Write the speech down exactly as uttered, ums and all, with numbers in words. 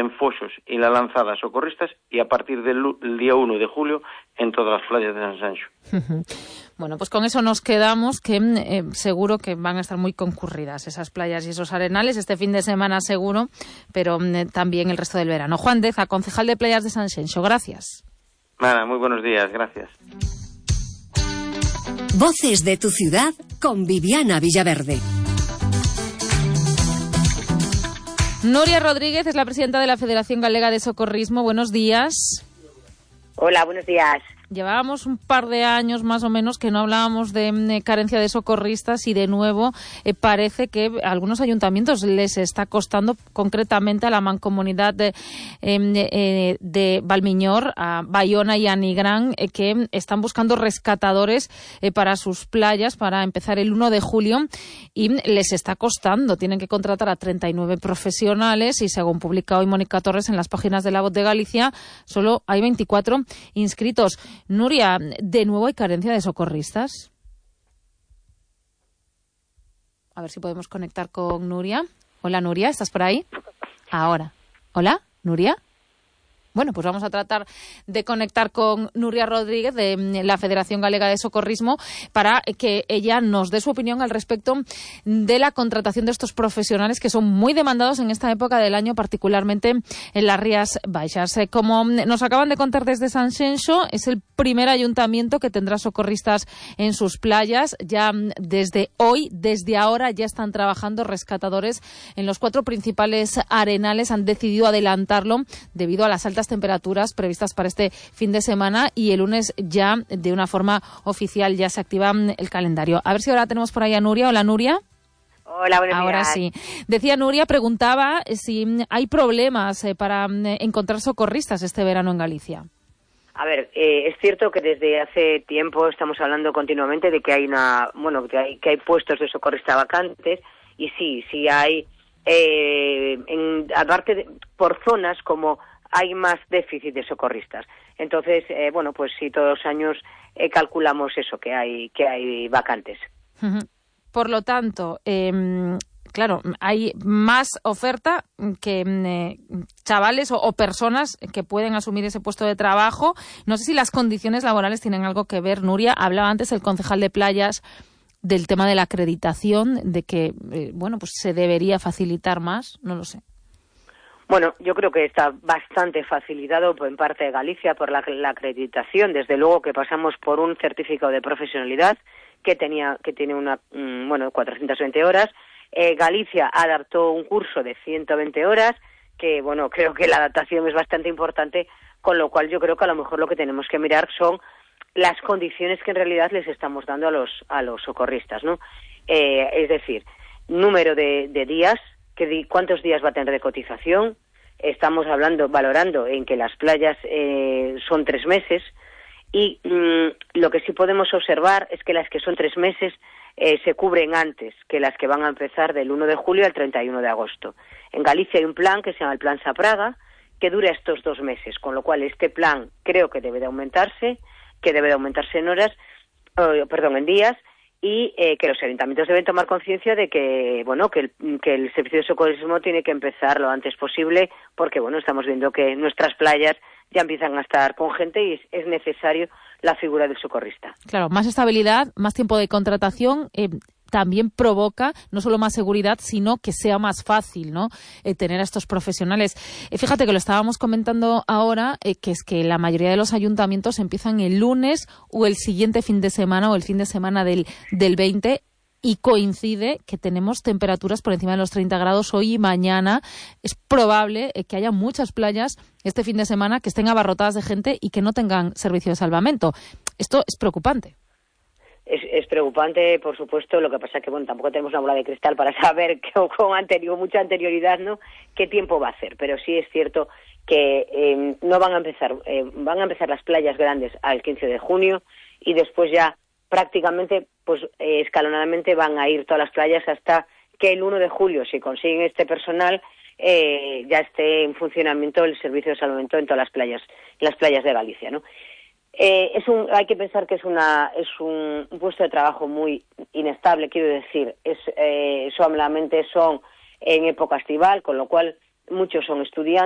en Foxos y La Lanzada socorristas, y a partir del el día uno de julio en todas las playas de San Sancho. Bueno, pues con eso nos quedamos, que eh, seguro que van a estar muy concurridas esas playas y esos arenales este fin de semana seguro, pero eh, también el resto del verano. Juan Deza, concejal de Playas de San Xenxo, gracias. Nada, muy buenos días, gracias. Voces de tu ciudad con Viviana Villaverde. Nuria Rodríguez es la presidenta de la Federación Galega de Socorrismo. Buenos días. Hola, buenos días. Llevábamos un par de años más o menos que no hablábamos de eh, carencia de socorristas y de nuevo eh, parece que a algunos ayuntamientos les está costando, concretamente a la mancomunidad de, eh, eh, de Valmiñor, a Bayona y a Nigrán, eh, que están buscando rescatadores eh, para sus playas para empezar el uno de julio y les está costando. Tienen que contratar a treinta y nueve profesionales y, según publica hoy Mónica Torres en las páginas de La Voz de Galicia, solo hay veinticuatro inscritos. Nuria, ¿de nuevo hay carencia de socorristas? A ver si podemos conectar con Nuria. Hola, Nuria, ¿estás por ahí? Ahora. Hola, Nuria. Bueno, pues vamos a tratar de conectar con Nuria Rodríguez de la Federación Galega de Socorrismo para que ella nos dé su opinión al respecto de la contratación de estos profesionales que son muy demandados en esta época del año, particularmente en las Rías Baixas. Como nos acaban de contar desde San Xenxo, es el primer ayuntamiento que tendrá socorristas en sus playas. Ya desde hoy, desde ahora, ya están trabajando rescatadores en los cuatro principales arenales. Han decidido adelantarlo debido a las altas temperaturas previstas para este fin de semana y el lunes ya de una forma oficial ya se activa el calendario. A ver si ahora tenemos por ahí a Nuria. Hola, Nuria. Hola, buenos Ahora días. sí. Decía Nuria, preguntaba si hay problemas eh, para eh, encontrar socorristas este verano en Galicia. A ver, eh, es cierto que desde hace tiempo estamos hablando continuamente de que hay una, bueno, que hay, que hay puestos de socorrista vacantes y sí, sí hay, eh, en, aparte de, por zonas como hay más déficit de socorristas. Entonces, eh, bueno, pues sí, todos los años eh, calculamos eso, que hay que hay vacantes. Por lo tanto, eh, claro, hay más oferta que eh, chavales o, o personas que pueden asumir ese puesto de trabajo. No sé si las condiciones laborales tienen algo que ver. Nuria, hablaba antes el concejal de Playas del tema de la acreditación, de que, eh, bueno, pues se debería facilitar más, no lo sé. Bueno, yo creo que está bastante facilitado en parte de Galicia por la, la acreditación. Desde luego que pasamos por un certificado de profesionalidad que tenía que tiene una mm, bueno cuatrocientas veinte horas. Eh, Galicia adaptó un curso de ciento veinte horas que bueno creo que la adaptación es bastante importante, con lo cual yo creo que a lo mejor lo que tenemos que mirar son las condiciones que en realidad les estamos dando a los a los socorristas, ¿no? Eh, es decir, número de, de días. Que di, ¿Cuántos días va a tener de cotización? Estamos hablando, valorando en que las playas eh, son tres meses y mmm, lo que sí podemos observar es que las que son tres meses eh, se cubren antes que las que van a empezar del uno de julio al treinta y uno de agosto. En Galicia hay un plan que se llama el Plan Sapraga que dura estos dos meses, con lo cual este plan creo que debe de aumentarse, que debe de aumentarse en horas, oh, perdón, en días, y eh, que los ayuntamientos deben tomar conciencia de que bueno que el, que el servicio de socorrismo tiene que empezar lo antes posible, porque bueno estamos viendo que nuestras playas ya empiezan a estar con gente y es, es necesario la figura del socorrista. Claro, más estabilidad, más tiempo de contratación. Eh... también provoca no solo más seguridad, sino que sea más fácil, ¿no? Eh, tener a estos profesionales. Eh, fíjate que lo estábamos comentando ahora, eh, que es que la mayoría de los ayuntamientos empiezan el lunes o el siguiente fin de semana o el fin de semana del, del veinte y coincide que tenemos temperaturas por encima de los treinta grados hoy y mañana. Es probable eh, que haya muchas playas este fin de semana que estén abarrotadas de gente y que no tengan servicio de salvamento. Esto es preocupante. Es, es preocupante, por supuesto. Lo que pasa es que bueno, tampoco tenemos una bola de cristal para saber que, con anterior, mucha anterioridad, ¿no?, qué tiempo va a hacer. Pero sí es cierto que eh, no van a empezar, eh, van a empezar las playas grandes al quince de junio y después ya prácticamente, pues eh, escalonadamente van a ir todas las playas hasta que el uno de julio, si consiguen este personal, eh, ya esté en funcionamiento el servicio de salvamento en todas las playas, las playas de Galicia, ¿no? Eh, es un, hay que pensar que es una es un, un puesto de trabajo muy inestable, quiero decir, es eh, solamente son en época estival, con lo cual muchos son estudiantes.